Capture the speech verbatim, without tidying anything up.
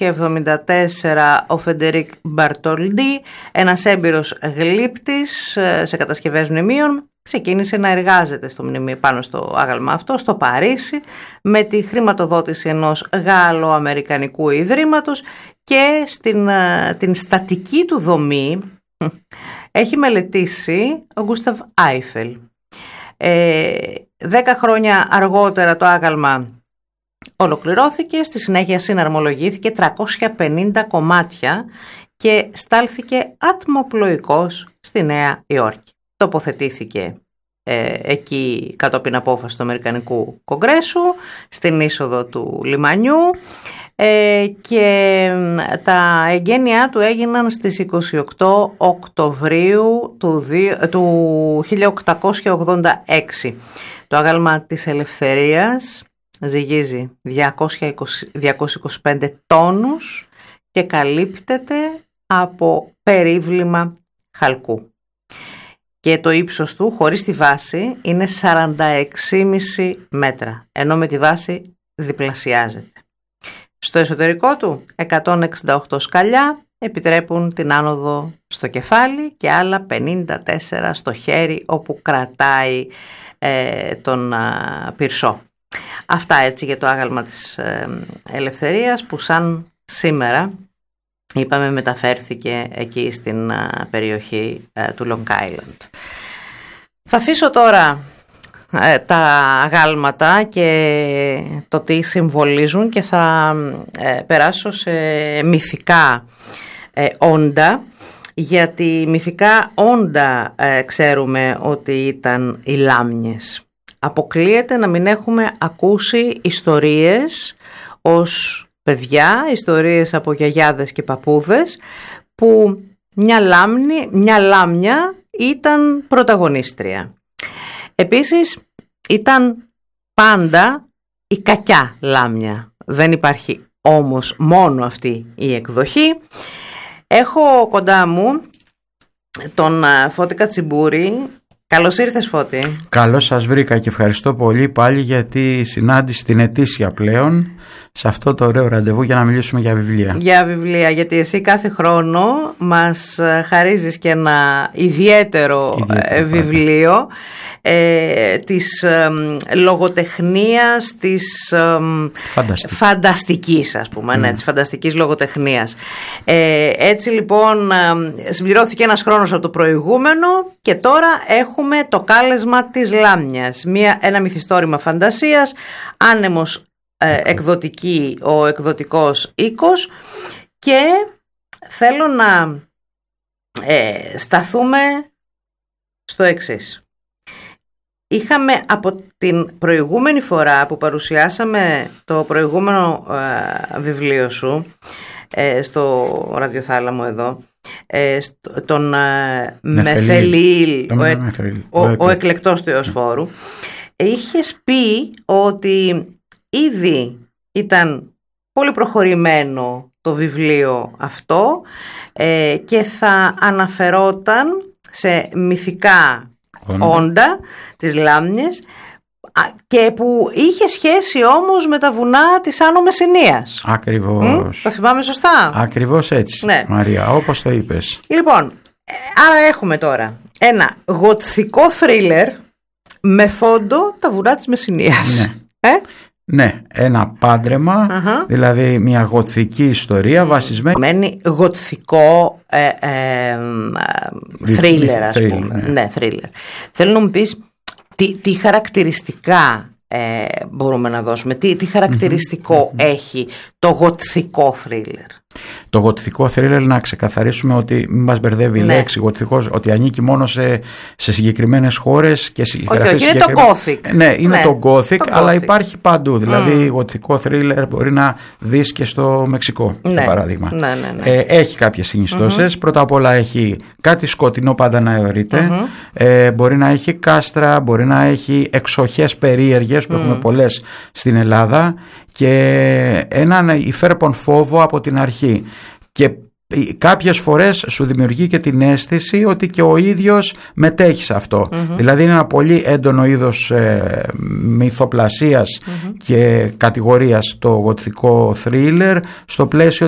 οκτακόσια εβδομήντα τέσσερα ο Φεντερίκ Μπαρτολντί, ένας έμπειρος γλύπτης σε κατασκευές μνημείων, ξεκίνησε να εργάζεται στο μνημείο, πάνω στο άγαλμα αυτό στο Παρίσι με τη χρηματοδότηση ενός Γάλλο-Αμερικανικού ιδρύματος και στην την στατική του δομή έχει μελετήσει ο Γκούσταβ Άιφελ. Ε, δέκα χρόνια αργότερα το άγαλμα ολοκληρώθηκε, στη συνέχεια συναρμολογήθηκε τριακόσια πενήντα κομμάτια και στάλθηκε ατμοπλοϊκός στη Νέα Υόρκη. Τοποθετήθηκε ε, εκεί κατόπιν απόφαση του Αμερικανικού Κογκρέσου, στην είσοδο του λιμανιού, ε, και τα εγγένειά του έγιναν στις είκοσι οκτώ Οκτωβρίου του, του χίλια οκτακόσια ογδόντα έξι. Το άγαλμα της ελευθερίας ζυγίζει διακόσια είκοσι πέντε τόνους και καλύπτεται από περίβλημα χαλκού. Και το ύψος του χωρίς τη βάση είναι σαράντα έξι κόμμα πέντε μέτρα, ενώ με τη βάση διπλασιάζεται. Στο εσωτερικό του εκατόν εξήντα οκτώ σκαλιά επιτρέπουν την άνοδο στο κεφάλι και άλλα πενήντα τέσσερα στο χέρι όπου κρατάει ε, τον α, πυρσό. Αυτά έτσι για το άγαλμα της ε, ελευθερίας που σαν σήμερα είπαμε μεταφέρθηκε εκεί στην α, περιοχή α, του Long Island. Θα αφήσω τώρα ε, τα αγάλματα και το τι συμβολίζουν και θα ε, περάσω σε μυθικά ε, όντα, γιατί μυθικά όντα ε, ξέρουμε ότι ήταν οι λάμνιες. Αποκλείεται να μην έχουμε ακούσει ιστορίες ως παιδιά, ιστορίες από γιαγιάδες και παππούδες, που μια λάμνη, μια λάμνια ήταν πρωταγωνίστρια. Επίσης ήταν πάντα η κακιά λάμνια. Δεν υπάρχει όμως μόνο αυτή η εκδοχή. Έχω κοντά μου τον Φώτη Κατσιμπούρη. Καλώς ήρθες, Φώτη. Καλώς σας βρήκα και ευχαριστώ πολύ πάλι για τη συνάντηση την ετήσια πλέον σε αυτό το ωραίο ραντεβού για να μιλήσουμε για βιβλία. Για βιβλία, γιατί εσύ κάθε χρόνο μας χαρίζεις και ένα ιδιαίτερο, ιδιαίτερο βιβλίο ε, της ε, λογοτεχνίας, της ε, Φανταστική. φανταστικής, ας πούμε, mm. ναι, της φανταστικής λογοτεχνίας. Ε, έτσι λοιπόν ε, συμπληρώθηκε ένας χρόνος από το προηγούμενο και τώρα έχουμε το κάλεσμα της Λάμνιας, μια, ένα μυθιστόρημα φαντασίας, άνεμος ε, εκδοτική, ο εκδοτικός οίκος, και θέλω να ε, σταθούμε στο εξής. Είχαμε από την προηγούμενη φορά που παρουσιάσαμε το προηγούμενο ε, βιβλίο σου ε, στο ραδιοθάλαμο εδώ, ε, τον ε, Μεφελίλ, ο, ε, ο, ο, ο εκλεκτός του Ιωσφόρου, είχες πει ότι ήδη ήταν πολύ προχωρημένο το βιβλίο αυτό ε, και θα αναφερόταν σε μυθικά όντα, όντα της Λάμνιες, και που είχε σχέση όμως με τα βουνά της Άνω Μεσσηνίας. Ακριβώς. Mm, το θυμάμαι σωστά. Ακριβώς έτσι, ναι. Μαρία, όπως το είπες. Λοιπόν, άρα έχουμε τώρα ένα γοτθικό θρίλερ με φόντο τα βουνά της Μεσσηνίας. Ναι. Ε? Ναι, ένα πάντρεμα, uh-huh. δηλαδή μια γοτθική ιστορία βασισμένη. Μένει γοτθικό ε, ε, θρίλερ, ας πούμε. Ναι, ναι, θρίλερ. Θέλω να μου πεις τι, τι χαρακτηριστικά ε, μπορούμε να δώσουμε, τι, τι χαρακτηριστικό mm-hmm. έχει το γοτθικό θρίλερ. Το γοτθικό θρίλερ, να ξεκαθαρίσουμε ότι μην μας μπερδεύει η ναι. λέξη γοτθικός, ότι ανήκει μόνο σε, σε συγκεκριμένες χώρες και συγγραφείς. Όχι, όχι, είναι το gothic. Ναι, είναι ναι, το gothic, το αλλά gothic. Υπάρχει παντού. Δηλαδή, mm. γοτθικό θρίλερ μπορεί να δεις και στο Μεξικό, ναι. για παράδειγμα. Ναι, ναι, ναι. Ε, έχει κάποιες συνιστώσεις. Mm-hmm. Πρώτα απ' όλα έχει κάτι σκοτεινό πάντα να αιωρείται. Mm-hmm. Ε, μπορεί να έχει κάστρα, μπορεί να έχει εξοχές περίεργες που mm. έχουμε πολλές στην Ελλάδα, και έναν υφέρπον φόβο από την αρχή, και κάποιες φορές σου δημιουργεί και την αίσθηση ότι και ο ίδιος μετέχει σε αυτό. Mm-hmm. Δηλαδή είναι ένα πολύ έντονο είδος ε, μυθοπλασίας mm-hmm. και κατηγορίας το γοτθικό θρίλερ, στο πλαίσιο